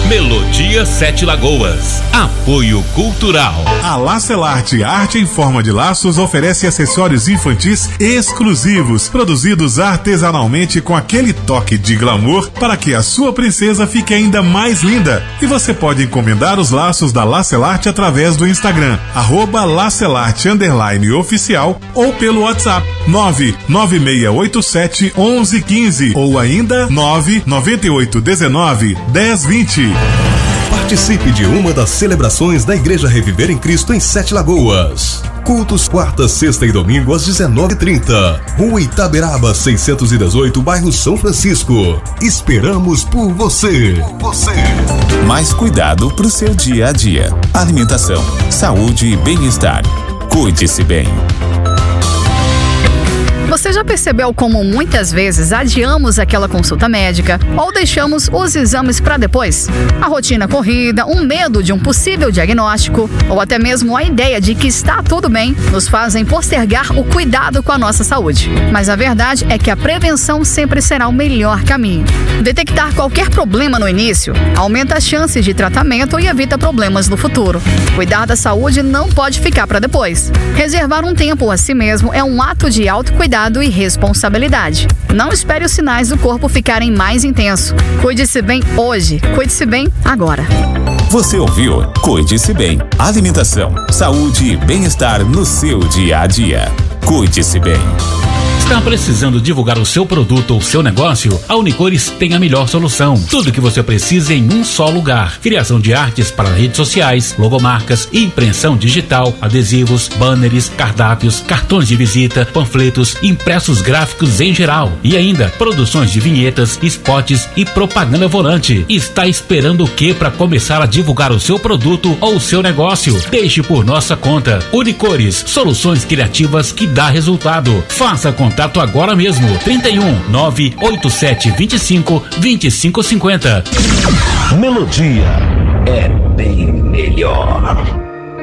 Melodia Sete Lagoas. Apoio Cultural. A Lacelarte Arte em Forma de Laços oferece acessórios infantis exclusivos, produzidos artesanalmente com aquele toque de glamour para que a sua princesa fique ainda mais linda. E você pode encomendar os laços da Lacelarte através do Instagram, @Lacelarte_oficial ou pelo WhatsApp 996871115 ou ainda 998191020. Participe de uma das celebrações da Igreja Reviver em Cristo em Sete Lagoas. Cultos quarta, sexta e domingo às 19h30. Rua Itaberaba 618, bairro São Francisco. Esperamos por você. Mais cuidado pro seu dia a dia. Alimentação, saúde e bem-estar. Cuide-se bem. Você já percebeu como muitas vezes adiamos aquela consulta médica ou deixamos os exames para depois? A rotina corrida, um medo de um possível diagnóstico ou até mesmo a ideia de que está tudo bem nos fazem postergar o cuidado com a nossa saúde. Mas a verdade é que a prevenção sempre será o melhor caminho. Detectar qualquer problema no início aumenta as chances de tratamento e evita problemas no futuro. Cuidar da saúde não pode ficar para depois. Reservar um tempo a si mesmo é um ato de autocuidado e responsabilidade. Não espere os sinais do corpo ficarem mais intensos. Cuide-se bem hoje, cuide-se bem agora. Você ouviu? Cuide-se bem. Alimentação, saúde e bem-estar no seu dia a dia. Cuide-se bem. Está precisando divulgar o seu produto ou seu negócio? A Unicores tem a melhor solução. Tudo que você precisa em um só lugar. Criação de artes para redes sociais, logomarcas, impressão digital, adesivos, banners, cardápios, cartões de visita, panfletos, impressos gráficos em geral. E ainda, produções de vinhetas, spots e propaganda volante. Está esperando o que para começar a divulgar o seu produto ou o seu negócio? Deixe por nossa conta. Unicores, soluções criativas que dá resultado. Faça contato agora mesmo. 31 987 25 2550. Melodia é bem melhor.